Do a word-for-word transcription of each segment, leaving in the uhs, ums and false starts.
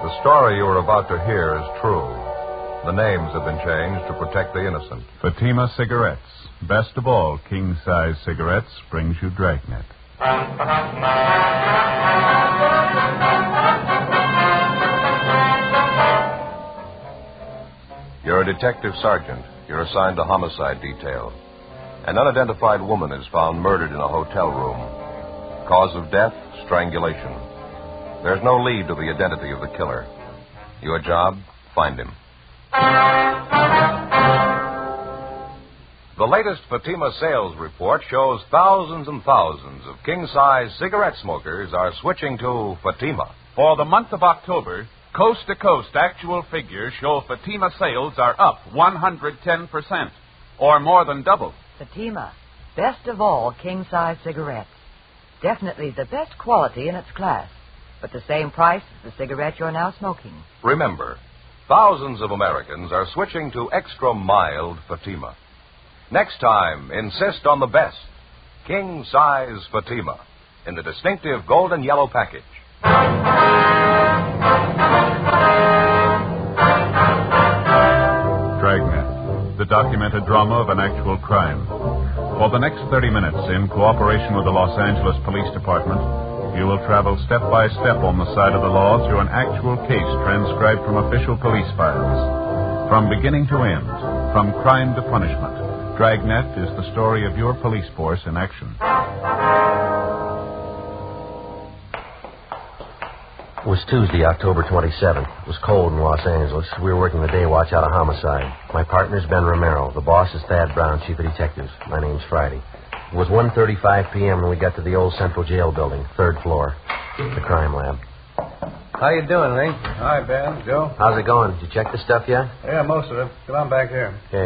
the story you are about to hear is true. The names have been changed to protect the innocent. Fatima Cigarettes. Best of all, king-size cigarettes brings you Dragnet. You're a detective sergeant. You're assigned to homicide detail. An unidentified woman is found murdered in a hotel room. Cause of death, strangulation. There's no lead to the identity of the killer. Your job, find him. The latest Fatima sales report shows thousands and thousands of king-size cigarette smokers are switching to Fatima. For the month of October, coast-to-coast actual figures show Fatima sales are up one hundred ten percent, or more than double. Fatima, best of all king-size cigarettes. Definitely the best quality in its class, but the same price as the cigarette you're now smoking. Remember, thousands of Americans are switching to extra-mild Fatima. Next time, insist on the best, king-size Fatima, in the distinctive golden yellow package. Dragnet, the documented drama of an actual crime. For the next thirty minutes, in cooperation with the Los Angeles Police Department, you will travel step by step on the side of the law through an actual case transcribed from official police files. From beginning to end, from crime to punishment, Dragnet is the story of your police force in action. It was Tuesday, October twenty-seventh. It was cold in Los Angeles. We were working the day watch out of homicide. My partner's Ben Romero. The boss is Thad Brown, chief of detectives. My name's Friday. It was one thirty-five p.m. when we got to the old Central Jail building, third floor, the crime lab. How you doing, Lee? Hi, Ben. Joe? How's it going? Did you check the stuff yet? Yeah, most of it. Come on back here. Okay.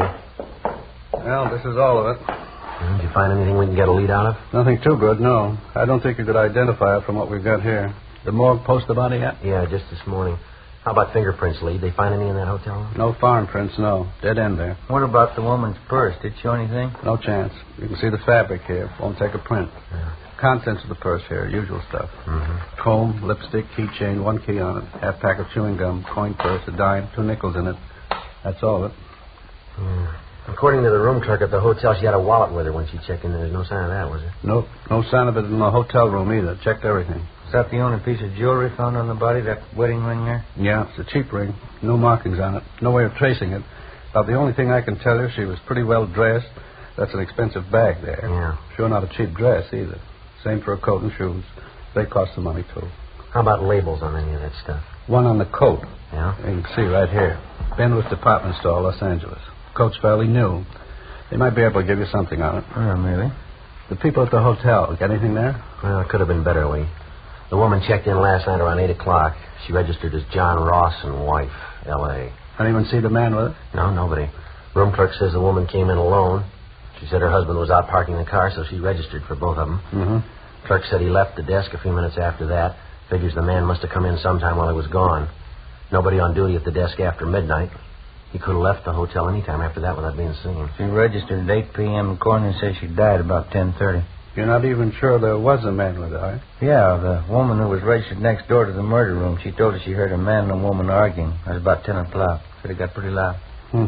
Well, this is all of it. Did you find anything we can get a lead out of? Nothing too good, no. I don't think you could identify it from what we've got here. The morgue post about it yet? Yeah, just this morning. How about fingerprints, Lee? Did they find any in that hotel room? No farm prints, no. Dead end there. What about the woman's purse? Did it show anything? No chance. You can see the fabric here. Won't take a print. Yeah. Contents of the purse here, usual stuff. Mm-hmm. Comb, lipstick, keychain, one key on it, half pack of chewing gum, coin purse, a dime, two nickels in it. That's all of it. Yeah. According to the room clerk at the hotel, she had a wallet with her when she checked in. There was no sign of that, was there? Nope. No sign of it in the hotel room either. Checked everything. Is that the only piece of jewelry found on the body, that wedding ring there? Yeah, it's a cheap ring. No markings on it. No way of tracing it. About the only thing I can tell you, she was pretty well dressed. That's an expensive bag there. Yeah. Sure not a cheap dress either. Same for a coat and shoes. They cost some money, too. How about labels on any of that stuff? One on the coat. Yeah? You can see right here. Benwood Department Store, Los Angeles. Coat's fairly new. They might be able to give you something on it. Oh, maybe. The people at the hotel, got anything there? Well, it could have been better, Lee. The woman checked in last night around eight o'clock. She registered as John Ross and wife, L A Anyone see the man with it? No, nobody. Room clerk says the woman came in alone. She said her husband was out parking the car, so she registered for both of them. Mm-hmm. Clerk said he left the desk a few minutes after that. Figures the man must have come in sometime while he was gone. Nobody on duty at the desk after midnight. He could have left the hotel any time after that without being seen. She registered at eight p.m. The coroner says she died about ten thirty. You're not even sure there was a man with her, eh? Yeah, the woman who was registered next door to the murder room, she told us she heard a man and a woman arguing. It was about ten o'clock. Said it got pretty loud. Hmm.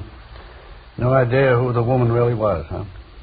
No idea who the woman really was, huh?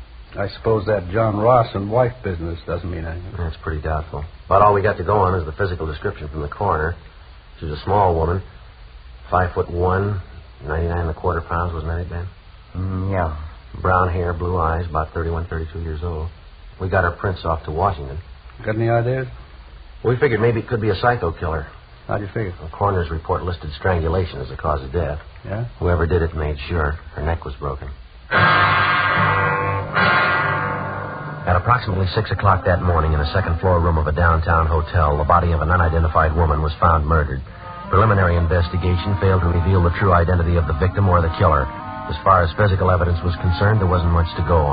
I suppose that John Ross and wife business doesn't mean anything. That's pretty doubtful. About all we got to go on is the physical description from the coroner. She was a small woman, five foot one, ninety-nine and a quarter pounds, wasn't that it, Ben? Mm, yeah. Brown hair, blue eyes, about thirty-one, thirty-two years old. We got her prints off to Washington. Got any ideas? We figured maybe it could be a psycho killer. How'd you figure? The coroner's report listed strangulation as the cause of death. Yeah? Whoever did it made sure her neck was broken. At approximately six o'clock that morning in a second-floor room of a downtown hotel, the body of an unidentified woman was found murdered. Preliminary investigation failed to reveal the true identity of the victim or the killer. As far as physical evidence was concerned, there wasn't much to go on.